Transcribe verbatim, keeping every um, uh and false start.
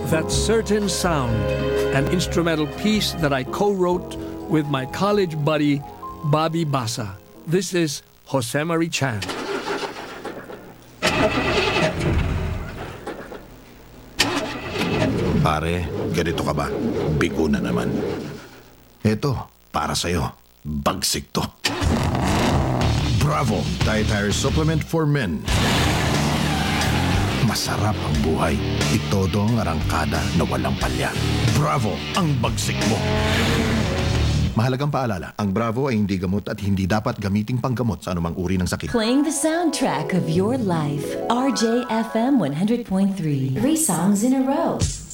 That Certain Sound, an instrumental piece that I co-wrote with my college buddy, Bobby Basa. This is Jose Marie Chan. Pare, ganito ka ba? Bigo na naman. Eto, para sa'yo. Bagsik to. Bravo! Dietary Supplement for Men. Masarap ang buhay. Itodo ang arangkada na walang palya. Bravo! Ang bagsik mo. Mahalagang paalala, ang Bravo ay hindi gamot at hindi dapat gamiting panggamot sa anumang uri ng sakit. Playing the soundtrack of your life. R J F M one hundred point three. Three songs in a row.